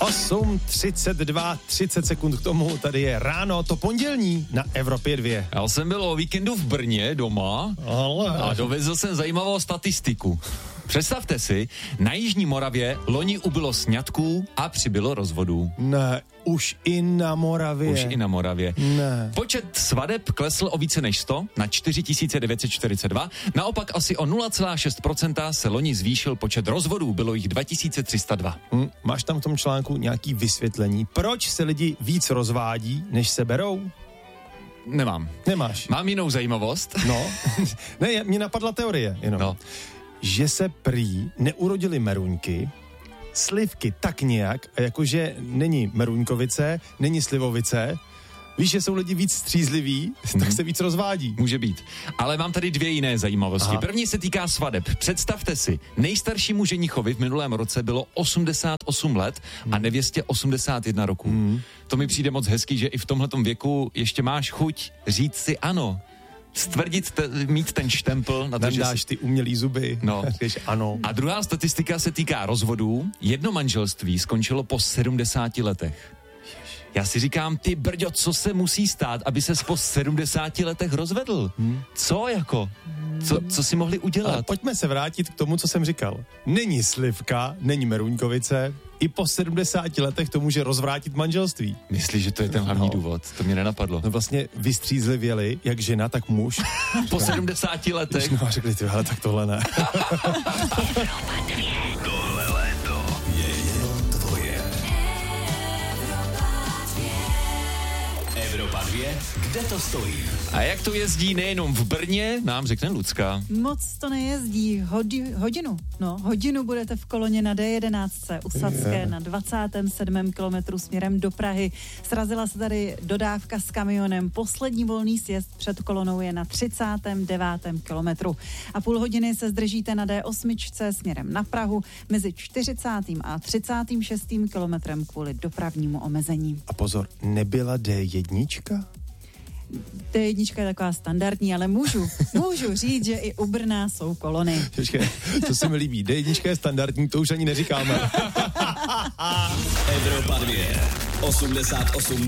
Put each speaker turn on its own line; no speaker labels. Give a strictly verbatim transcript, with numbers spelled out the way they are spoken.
osm třicet dva, třicet sekund k tomu, tady je ráno, to pondělní na Evropě dvě.
Já jsem byl o víkendu v Brně doma
Ale...
a dovezl jsem zajímavou statistiku. Představte si, na Jižní Moravě loni ubylo sňatků a přibylo rozvodů.
Ne, už i na Moravě.
Už i na Moravě.
Ne.
Počet svadeb klesl o více než sto na čtyři tisíce devět set čtyřicet dva. Naopak asi o nula celá šest procenta se loni zvýšil počet rozvodů, bylo jich dva tisíce tři sta dva.
Hm, máš tam v tom článku nějaký vysvětlení, proč se lidi víc rozvádí, než se berou?
Nemám.
Nemáš.
Mám jinou zajímavost.
No, ne, mě napadla teorie jenom.
No.
Že se prý neurodily meruňky, slivky tak nějak, a jakože není meruňkovice, není slivovice, víš, že jsou lidi víc střízliví, hmm. tak se víc rozvádí.
Může být. Ale mám tady dvě jiné zajímavosti.
Aha.
První se týká svadeb. Představte si, nejstaršímu ženichovi v minulém roce bylo osmdesát osm let a nevěstě osmdesát jedna roku. Hmm. To mi přijde moc hezký, že i v tomhletom věku ještě máš chuť říct si ano. Stvrdit, te, mít ten štempl na to, že
dáš
si...
ty umělý zuby.
No.
Říkáš ano.
A druhá statistika se týká rozvodů. Jedno manželství skončilo po sedmdesáti letech. Já si říkám, ty brďo, co se musí stát, aby ses po sedmdesáti letech rozvedl? Hmm. Co jako? Co, co si mohli udělat?
Ale pojďme se vrátit k tomu, co jsem říkal. Není slivka, není meruňkovice, i po sedmdesáti letech to může rozvrátit manželství.
Myslíš, že to je ten hlavní
no.
důvod? To mě nenapadlo.
No vlastně vystřízlivěli, jak žena, tak muž.
Po sedmdesáti letech.
No a řekli, ty, hele, tak tohle ne.
Tohle léto je jenom tvoje. Evropa dvě, kde to stojí?
A jak to jezdí nejenom v Brně, nám řekne Lucka.
Moc to nejezdí. Hodi, hodinu. No, hodinu budete v koloně na D jedenáct u Savské yeah. na dvacátém sedmém kilometru směrem do Prahy. Srazila se tady dodávka s kamionem. Poslední volný sjezd před kolonou je na třicátém devátém kilometru. A půl hodiny se zdržíte na D osm směrem na Prahu mezi čtyřicátým a třicátým šestým kilometrem kvůli dopravnímu omezení.
A pozor, nebyla D jedna?
D jedna je taková standardní, ale můžu, můžu říct, že i u Brna jsou kolony.
Počkej, to se mi líbí. D jedna je standardní, to už ani neříkáme.
Evropa dvě, osmdesát osm